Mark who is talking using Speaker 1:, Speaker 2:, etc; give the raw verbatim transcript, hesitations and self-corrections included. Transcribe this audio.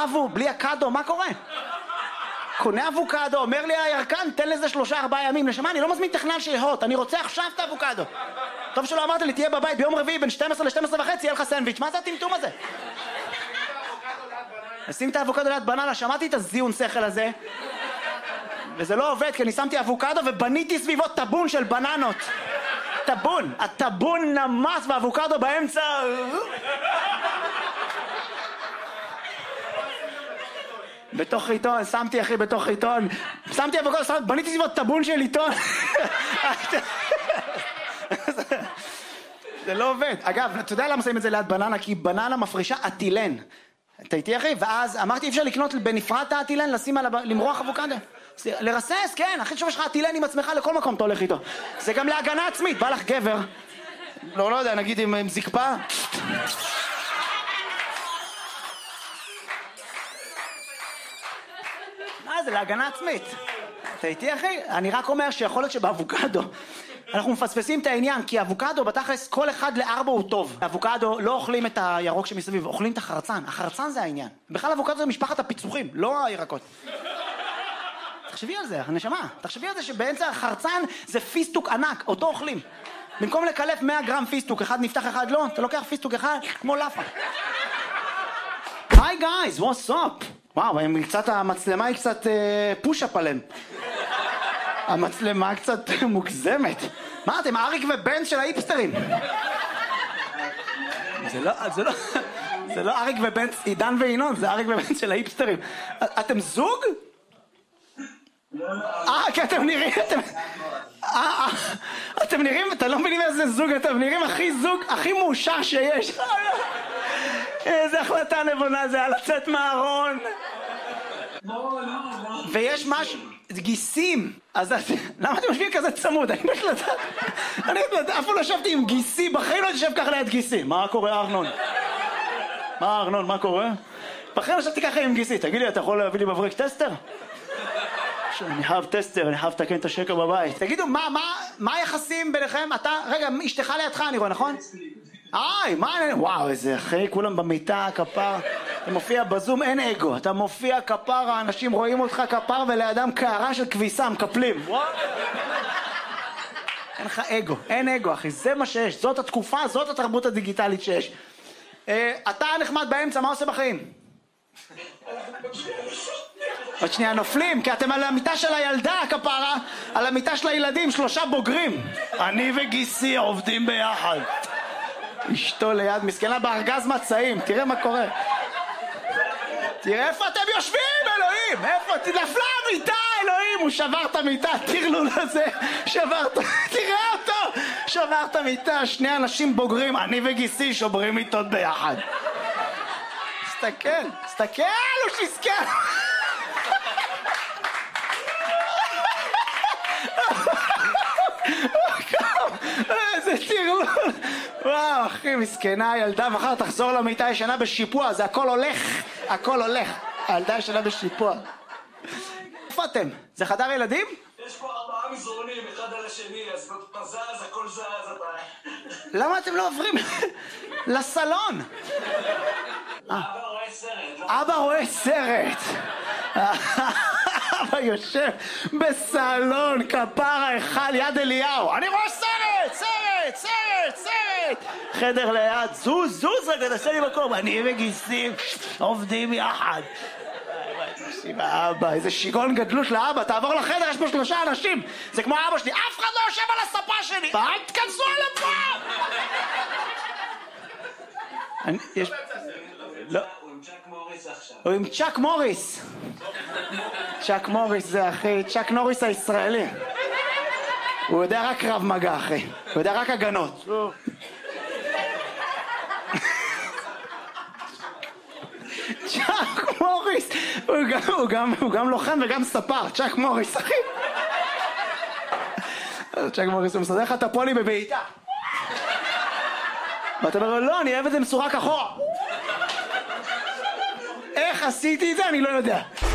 Speaker 1: אבו, בלי הקאדו, מה קורה? קונה אבוקדו, אומר לי הירקן, תן לזה שלושה ארבעה ימים. נשמה, אני לא מזמין טכנן שיהות, אני רוצה עכשיו את האבוקדו. טוב שלא אמרת לי, תהיה בבית ביום רביעי בין שתים עשרה ל-שתים עשרה וחצי, יהיה לך סנדוויץ', מה זה הטמטום הזה? שים את האבוקדו ליד בננה, שמעתי את הזיון שכל הזה, וזה לא עובד, כי אני שמתי אבוקדו ובניתי סביבו טבון של בננות. טבון, הטבון נמס ואבוקדו באמצע. בתוך עיתון, שמתי אחי בתוך עיתון, שמתי אבוקדו, בניתי סביבו טבון של עיתון. זה לא עובד. אגב, אתה יודע למה שמים את זה ליד בננה? כי בננה מפרישה אטילן. אתה איתי אחי? ואז אמרתי, אפשר לקנות בנפרד את האטילן, לשים על למרוח אבוקדו. לרסס, כן, אחי שוב יש לך אטילן עם עצמך לכל מקום אתה הולך איתו. זה גם להגנה עצמית, בא לך גבר. לא, לא יודע, נגיד עם, עם זקפה. מה זה, להגנה עצמית. אתה איתי אחי? אני רק אומר שיכול להיות שבאבוקדו אנחנו מפספסים את העניין, כי אבוקדו בתכלס כל אחד לארבע הוא טוב. אבוקדו לא אוכלים את הירוק שמסביב, אוכלים את החרצן. החרצן זה העניין. בכלל אבוקדו זה משפחת הפיצוחים, לא הירקות. תחשבי על זה, נשמה. תחשבי על זה שבאמצע החרצן זה פיסטוק ענק, אותו אוכלים. במקום לקלף מאה גרם פיסטוק, אחד נפתח אחד לא, אתה לוקח פיסטוק אחד כמו לאפה. היי גייז, what's up? וואו, קצת, המצלמה היא קצת פוש-אפ עליהם. המצלמה קצת מוגזמת. מה אתם, אריק ובנץ של האיפסטרים? זה לא, זה לא, זה לא אריק ובנץ, עידן וינון, זה אריק ובנץ של האיפסטרים. אתם זוג? אה, כי אתם נראים, אתם... אה, אתם נראים, אתם לא מבינים איזה זוג, אתם נראים הכי זוג, הכי מאושר שיש. איזה החלטה נבונה זה, על לצאת מהארון. ויש משהו, גיסים, אז למה אתם משווים כזה צמוד? אני פשוט לדעת, אני אף פעם לא ישבתי עם גיסי, בחיים לא יושב ככה ליד גיסי. מה קורה ארנון? מה ארנון, מה קורה? בחיים לא ישבתי ככה עם גיסי, תגיד לי, אתה יכול להביא לי מברק טסטר? אני חייב טסטר, אני חייב לתקן את השקע בבית. תגידו, מה, מה, מה היחסים ביניכם? אתה, רגע, אשתך לידך אני רואה, נכון? איי, מה, וואו, איזה אחי, כולם במיטה, כפר. אתה מופיע בזום, אין אגו. אתה מופיע כפר, האנשים רואים אותך כפר, ולידם קערה של כביסה, מקפלים. אין לך אגו, אין אגו, אחי, זה מה שיש. זאת התקופה, זאת התרבות הדיגיטלית שיש. אתה נחמד באמצע, מה עושה בחיים? עוד שנייה נופלים, כי אתם על המיטה של הילדה, כפרה, על המיטה של הילדים, שלושה בוגרים. אני וגיסי עובדים ביחד. אשתו ליד, מסכנה בארגז מצעים, תראה מה קורה. תראה איפה אתם יושבים, אלוהים, איפה, נפלה המיטה, אלוהים, הוא שבר את המיטה, תרלול הזה, שבר את, תראה אותו, שבר את המיטה, שני אנשים בוגרים, אני וגיסי שוברים מיטות ביחד. תסתכל, תסתכל, הוא שיסכל. איזה תרלול. וואו אחי, מסכנה הילדה, מחר תחזור למיטה ישנה בשיפוע, זה הכל הולך, הכל הולך. הילדה ישנה בשיפוע. איפה אתם? זה חדר ילדים?
Speaker 2: יש פה ארבעה מזרונים, אחד על השני, אז אתה זז, הכל זז, אתה...
Speaker 1: למה אתם לא עוברים לסלון?
Speaker 2: אבא רואה סרט.
Speaker 1: אבא רואה סרט. אבא יושב בסלון, כפרה אחד יד אליהו. אני רואה סרט, סרט, סרט, סרט. חדר ליד, זוז, זוז רגע, תעשה לי מקום. אני וגיסים עובדים יחד. אבא, איזה שיגעון גדלות לאבא, תעבור לחדר, יש פה שלושה אנשים. זה כמו אבא שלי, אף אחד לא יושב על הספה שלי. אל תכנסו על הפה. יש... לא. הוא עם צ'אק מוריס. צ'אק מוריס זה אחי, צ'אק נוריס הישראלי. הוא יודע רק רב מגע אחי, הוא יודע רק הגנות. צ'אק מוריס, הוא גם, הוא גם, הוא גם לוחם וגם ספר, צ'אק מוריס אחי. צ'אק מוריס הוא מסדר לך את הפולי בבעיטה. ואתה אומר לו, לא, אני אוהב את זה מסורק אחורה. איך עשיתי את זה? אני לא יודע.